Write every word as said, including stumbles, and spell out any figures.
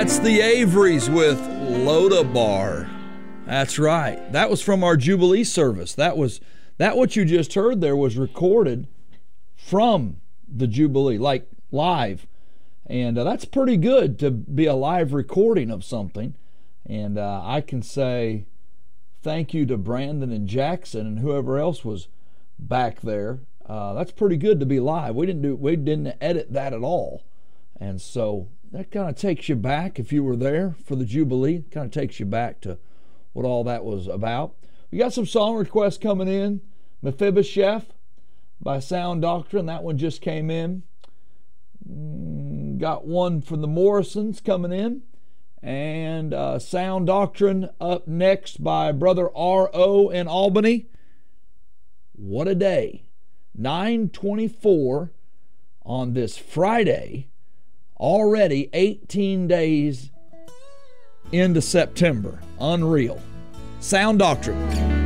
That's the Averys with Lodabar. That's right. That was from our Jubilee service. That was that what you just heard there was recorded from the Jubilee, like live. And uh, that's pretty good to be a live recording of something. And uh, I can say thank you to Brandon and Jackson and whoever else was back there. Uh, that's pretty good to be live. We didn't do we didn't edit that at all. And so that kind of takes you back, if you were there for the Jubilee, kind of takes you back to what all that was about. We got some song requests coming in. Mephibosheth by Sound Doctrine, that one just came in. Got one from the Morrisons coming in. And uh, Sound Doctrine up next by Brother R O in Albany. What a day. nine twenty-four on this Friday. Already eighteen days into September. Unreal. Sound Doctrine.